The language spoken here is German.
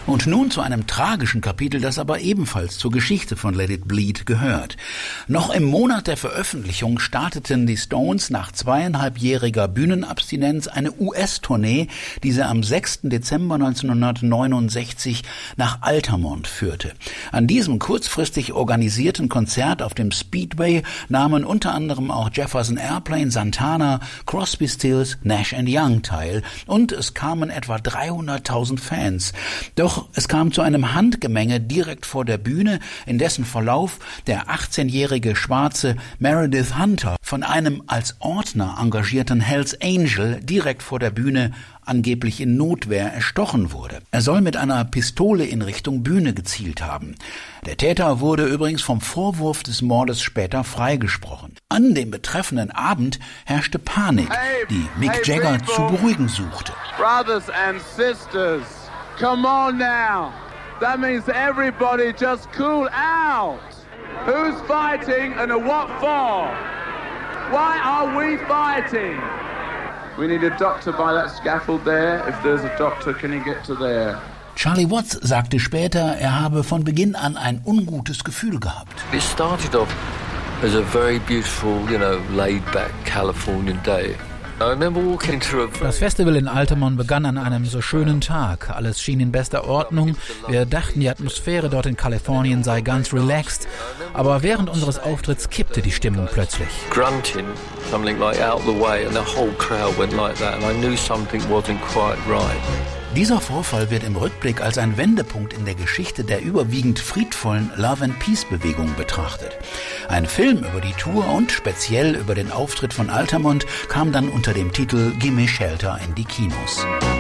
Und nun zu einem tragischen Kapitel, das aber ebenfalls zur Geschichte von Let It Bleed gehört. Noch im Monat der Veröffentlichung starteten die Stones nach 2,5-jähriger Bühnenabstinenz eine US-Tournee, die sie am 6. Dezember 1969 nach Altamont führte. An diesem kurzfristig organisierten Konzert auf dem Speedway nahmen unter anderem auch Jefferson Airplane, Santana, Crosby, Stills, Nash & Young teil und es kamen etwa 300.000 Fans. Doch es kam zu einem Handgemenge direkt vor der Bühne, in dessen Verlauf der 18-jährige Schwarze Meredith Hunter von einem als Ordner engagierten Hells Angel direkt vor der Bühne angeblich in Notwehr erstochen wurde. Er soll mit einer Pistole in Richtung Bühne gezielt haben. Der Täter wurde übrigens vom Vorwurf des Mordes später freigesprochen. An dem betreffenden Abend herrschte Panik, die Mick Jagger zu beruhigen suchte. Brothers and sisters, come on now. That means everybody just cool out. Who's fighting and what for? Why are we fighting? We need a doctor by that scaffold there. If there's a doctor, can he get to there? Charlie Watts sagte später, er habe von Beginn an ein ungutes Gefühl gehabt. It started off as a very beautiful, laid-back Californian day. Das Festival in Altamont begann an einem so schönen Tag. Alles schien in bester Ordnung. Wir dachten, die Atmosphäre dort in Kalifornien sei ganz relaxed. Aber während unseres Auftritts kippte die Stimmung plötzlich. Grunting, something like out the way, and the whole crowd went like that, and I knew something wasn't quite right. Dieser Vorfall wird im Rückblick als ein Wendepunkt in der Geschichte der überwiegend friedvollen Love-and-Peace-Bewegung betrachtet. Ein Film über die Tour und speziell über den Auftritt von Altamont kam dann unter dem Titel Gimme Shelter in die Kinos.